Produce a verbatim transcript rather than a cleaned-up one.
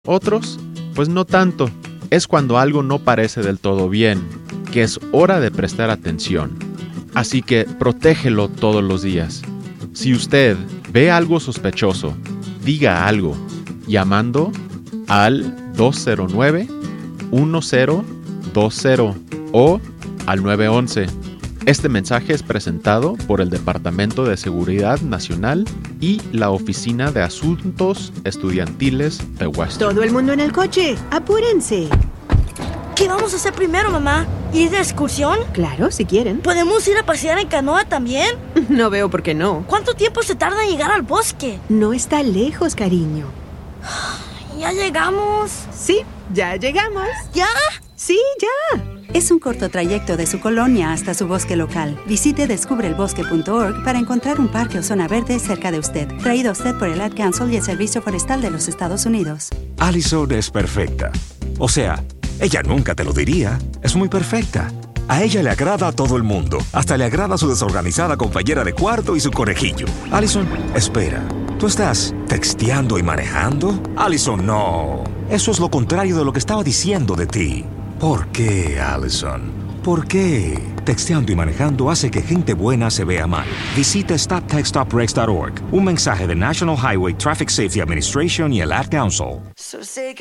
Otros, pues no tanto. Es cuando algo no parece del todo bien, que es hora de prestar atención. Así que protégelo todos los días. Si usted ve algo sospechoso, diga algo, llamando al dos cero nueve, uno cero dos cero o al nueve once. Este mensaje es presentado por el Departamento de Seguridad Nacional y la Oficina de Asuntos Estudiantiles de Western. Todo el mundo en el coche, apúrense. ¿Qué vamos a hacer primero, mamá? ¿Ir de excursión? Claro, si quieren. ¿Podemos ir a pasear en canoa también? No veo por qué no. ¿Cuánto tiempo se tarda en llegar al bosque? No está lejos, cariño. ¿Ya llegamos? Sí, ya llegamos. ¿Ya? Sí, ya. Es un corto trayecto de su colonia hasta su bosque local. Visite descubre el bosque punto org para encontrar un parque o zona verde cerca de usted. Traído a usted por el Ad Council y el Servicio Forestal de los Estados Unidos. Allison es perfecta. O sea, ella nunca te lo diría. Es muy perfecta. A ella le agrada a todo el mundo. Hasta le agrada a su desorganizada compañera de cuarto y su conejillo. Allison, espera. ¿Tú estás texteando y manejando? Allison, no. Eso es lo contrario de lo que estaba diciendo de ti. ¿Por qué, Allison? ¿Por qué? Texteando y manejando hace que gente buena se vea mal. Visita stop text stop wrecks punto org. Un mensaje de National Highway Traffic Safety Administration y el Ad Council.